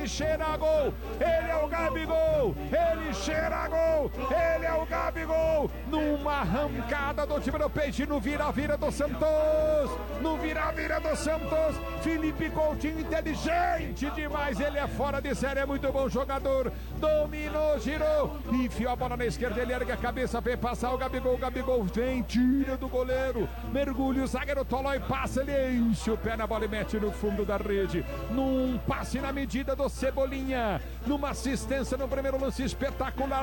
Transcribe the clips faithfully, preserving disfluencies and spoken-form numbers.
cheira gol, ele é o Gabigol, ele cheira gol, ele é o Gabigol, numa arrancada do time do Peixe, no vira-vira do Santos, no vira-vira do Santos, Felipe Coutinho, inteligente demais, ele é fora de série, é muito bom jogador, dominou, girou, enfiou a bola na esquerda, ele ergue a cabeça, vem passar o Gabigol, o Gabigol vem, tira do goleiro, mergulha, o zagueiro Tolói passa, ele enche o pé na bola e mete no fundo da rede, num passe na medida do Cebolinha, numa assistência no primeiro lance espetacular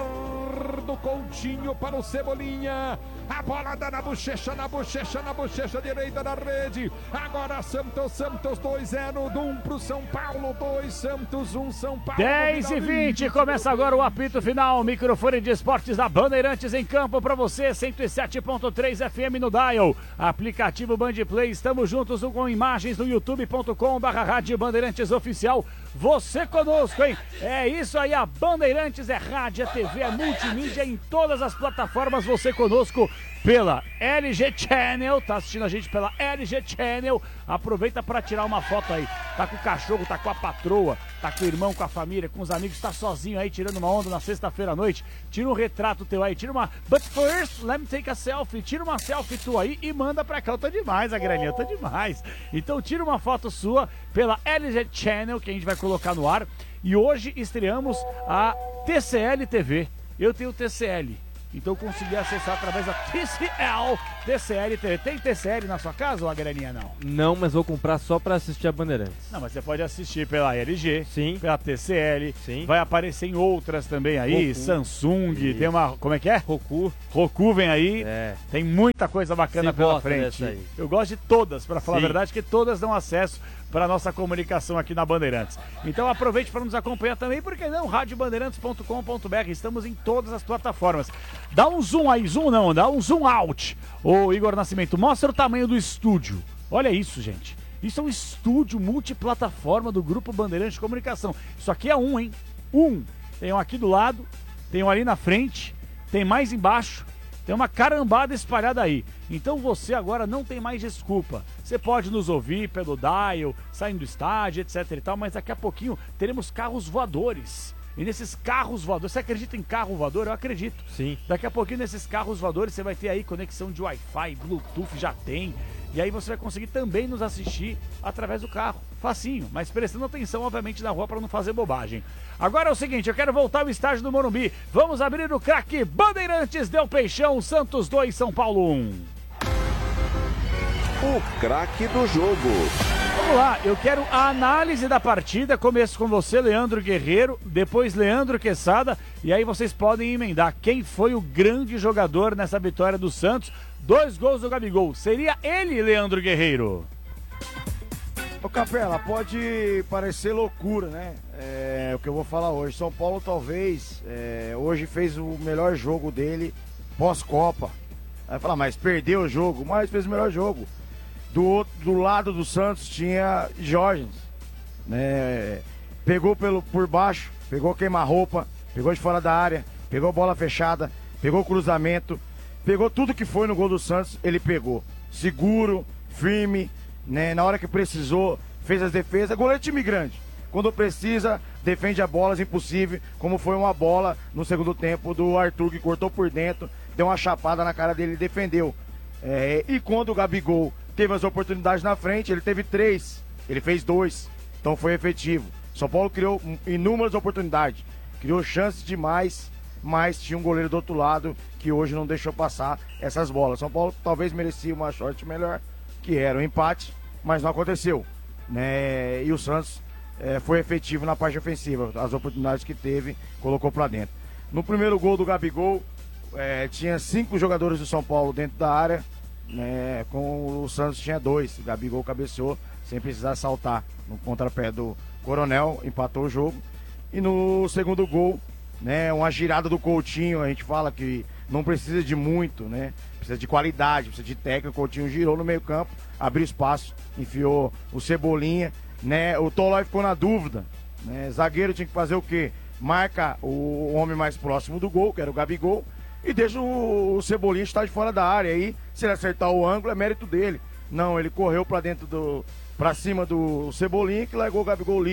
do Coutinho para o Cebolinha, a bola dá na bochecha, na bochecha, na bochecha direita da rede, agora Santos, Santos dois zero, um pro São Paulo, dois Santos, um São Paulo. dez e vinte, começa agora o apito final, microfone de esportes da Bandeirantes em campo para você, cento e sete ponto três F M no dial, aplicativo Bandplay, estamos juntos com imagens no youtube ponto com barra rádio Bandeirantes Oficial, você conosco, hein? É isso aí, a Bandeirantes é rádio, é T V, é multimídia em todas as plataformas, você conosco pela L G Channel, tá assistindo a gente pela L G Channel, aproveita para tirar uma foto aí, tá com o cachorro, tá com a patroa, tá com o irmão, com a família, com os amigos, tá sozinho aí tirando uma onda na sexta-feira à noite, tira um retrato teu aí, tira uma, but first, let me take a selfie, tira uma selfie tua aí e manda pra cá, eu tô demais, a graninha, eu tô demais, então tira uma foto sua pela L G Channel, que a gente vai colocar no ar, e hoje estreamos a T C L T V, eu tenho T C L, então eu consegui acessar através da T C L, T C L T V. Tem T C L na sua casa ou a graninha não? Não, mas vou comprar só pra assistir a Bandeirantes. Não, mas você pode assistir pela L G, sim, pela T C L, sim, vai aparecer em outras também aí, Roku, Samsung, isso, tem uma, como é que é? Roku. Roku vem aí, é. Tem muita coisa bacana você pela frente. Aí. Eu gosto de todas, pra falar sim. a verdade, que todas dão acesso para nossa comunicação aqui na Bandeirantes. Então aproveite para nos acompanhar também, porque não, rádio bandeirantes ponto com ponto b r, estamos em todas as plataformas. Dá um zoom aí, zoom não, dá um zoom out. Ô Igor Nascimento, mostra o tamanho do estúdio. Olha isso, gente. Isso é um estúdio multiplataforma do Grupo Bandeirantes de Comunicação. Isso aqui é um, hein? Um. Tem um aqui do lado, tem um ali na frente, tem mais embaixo. Tem uma carambada espalhada aí. Então você agora não tem mais desculpa. Você pode nos ouvir pelo dial, saindo do estádio, etc e tal, mas daqui a pouquinho teremos carros voadores. E nesses carros voadores, você acredita em carro voador? Eu acredito. Sim. Daqui a pouquinho nesses carros voadores você vai ter aí conexão de Wi-Fi, Bluetooth, já tem. E aí você vai conseguir também nos assistir através do carro. Facinho, mas prestando atenção, obviamente, na rua para não fazer bobagem. Agora é o seguinte, eu quero voltar ao estádio do Morumbi. Vamos abrir o craque Bandeirantes, deu Peixão, Santos dois, São Paulo um. O craque do jogo. Vamos lá, eu quero a análise da partida. Começo com você, Leandro Guerreiro, depois Leandro Quesada, e aí vocês podem emendar quem foi o grande jogador nessa vitória do Santos. Dois gols do Gabigol. Seria ele, Leandro Guerreiro? Ô Capela, pode parecer loucura, né? É o que eu vou falar hoje. São Paulo talvez é, hoje fez o melhor jogo dele pós-Copa. Vai falar, mas perdeu o jogo, mas fez o melhor jogo. Do, outro, do lado do Santos tinha Jorgens, né? Pegou pelo, por baixo, pegou queima-roupa, pegou de fora da área, pegou bola fechada, pegou cruzamento, pegou tudo que foi no gol do Santos, ele pegou. Seguro, firme, né? Na hora que precisou, fez as defesas. Goleiro de time grande. Quando precisa, defende a bola, é impossível, como foi uma bola no segundo tempo do Arthur, que cortou por dentro, deu uma chapada na cara dele e defendeu. É, e quando o Gabigol teve as oportunidades na frente, ele teve três, ele fez dois, então foi efetivo. São Paulo criou inúmeras oportunidades, criou chances demais, mas tinha um goleiro do outro lado que hoje não deixou passar essas bolas. São Paulo talvez merecia uma sorte melhor, que era o empate, mas não aconteceu, né? E o Santos é, foi efetivo na parte ofensiva, as oportunidades que teve, colocou pra dentro. No primeiro gol do Gabigol, é, tinha cinco jogadores do São Paulo dentro da área, né, com o Santos tinha dois. O Gabigol cabeceou sem precisar saltar no contrapé do Coronel, empatou o jogo. E no segundo gol, né, uma girada do Coutinho, a gente fala que não precisa de muito, né, precisa de qualidade, precisa de técnica. O Coutinho girou no meio campo, abriu espaço, enfiou o Cebolinha, né, o Tolói ficou na dúvida, né, zagueiro tinha que fazer o quê? Marca o homem mais próximo do gol, que era o Gabigol, e deixa o, o Cebolinha estar de fora da área. Aí, se ele acertar o ângulo, é mérito dele. Não, ele correu pra dentro do... pra cima do Cebolinha, que largou o Gabigol livre.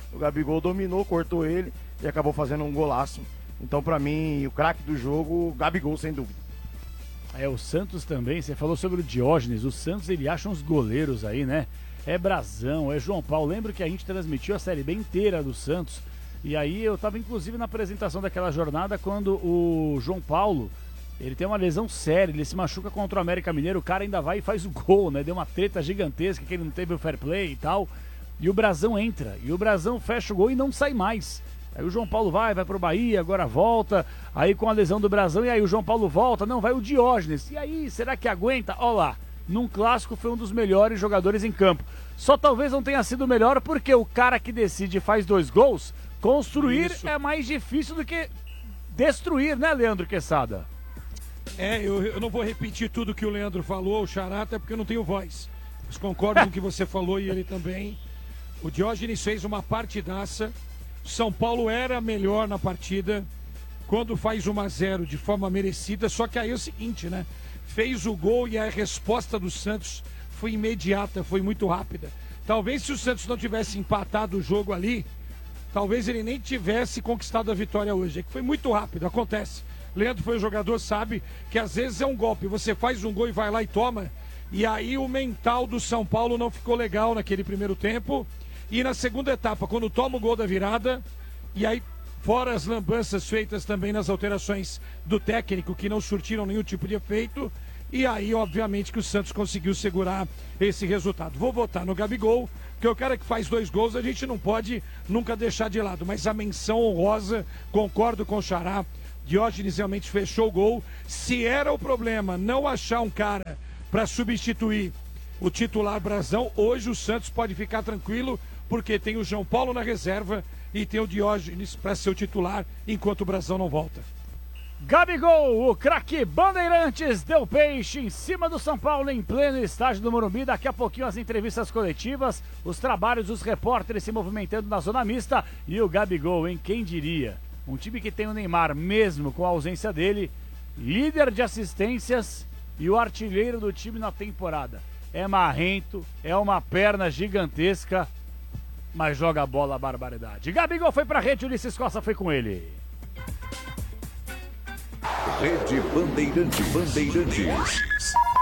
o Gabigol dominou, cortou ele e acabou fazendo um golaço. Então, pra mim, o craque do jogo, Gabigol, sem dúvida. É, o Santos também, você falou sobre o Diógenes, o Santos ele acha uns goleiros aí, né? É Brazão, é João Paulo. Lembro que a gente transmitiu a Série B inteira do Santos. E aí eu tava inclusive na apresentação daquela jornada quando o João Paulo, ele tem uma lesão séria, ele se machuca contra o América Mineiro, o cara ainda vai e faz o gol, né? Deu uma treta gigantesca que ele não teve o fair play e tal. E o Brazão entra, e o Brazão fecha o gol e não sai mais. Aí o João Paulo vai, vai pro Bahia, agora volta, aí com a lesão do Brazão, e aí o João Paulo volta, não, vai o Diógenes. E aí, será que aguenta? Ó lá, num clássico foi um dos melhores jogadores em campo. Só talvez não tenha sido o melhor porque o cara que decide e faz dois gols, construir Isso. é mais difícil do que destruir, né, Leandro Quesada? É, eu, eu não vou repetir tudo que o Leandro falou, o Xará, até porque eu não tenho voz. Mas concordo com o que você falou e ele também. O Diógenes fez uma partidaça. São Paulo era melhor na partida. Quando faz um a zero de forma merecida, só que aí é o seguinte, né? Fez o gol e a resposta do Santos foi imediata, foi muito rápida. Talvez se o Santos não tivesse empatado o jogo ali, talvez ele nem tivesse conquistado a vitória hoje. É que foi muito rápido, acontece. Leandro foi um jogador, sabe que às vezes é um golpe. Você faz um gol e vai lá e toma. E aí o mental do São Paulo não ficou legal naquele primeiro tempo. E na segunda etapa, quando toma o gol da virada, e aí, fora as lambanças feitas também nas alterações do técnico, que não surtiram nenhum tipo de efeito, e aí, obviamente, que o Santos conseguiu segurar esse resultado. Vou votar no Gabigol, porque o cara que faz dois gols a gente não pode nunca deixar de lado, mas a menção honrosa, concordo com o Xará, Diógenes realmente fechou o gol. Se era o problema não achar um cara para substituir o titular Brazão, hoje o Santos pode ficar tranquilo, porque tem o João Paulo na reserva e tem o Diógenes para ser o titular enquanto o Brazão não volta. Gabigol, o craque Bandeirantes, deu peixe em cima do São Paulo em pleno estádio do Morumbi. Daqui a pouquinho as entrevistas coletivas, os trabalhos dos repórteres se movimentando na zona mista e o Gabigol, hein? Quem diria? Um time que tem o Neymar, mesmo com a ausência dele, líder de assistências e o artilheiro do time na temporada. É marrento, é uma perna gigantesca, mas joga a bola a barbaridade. Gabigol foi pra rede, Ulisses Costa foi com ele. Rede Bandeirantes. Bandeirantes.